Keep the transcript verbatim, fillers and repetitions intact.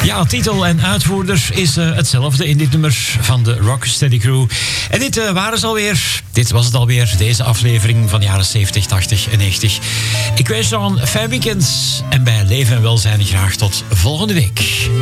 Ja, titel en uitvoerder is uh, hetzelfde in dit nummer van de Rocksteady Crew. En dit uh, waren ze alweer. Dit was het alweer, deze aflevering van de jaren zeventig, tachtig en negentig. Ik wens je nog een fijn weekend en bij leven en welzijn graag tot volgende week.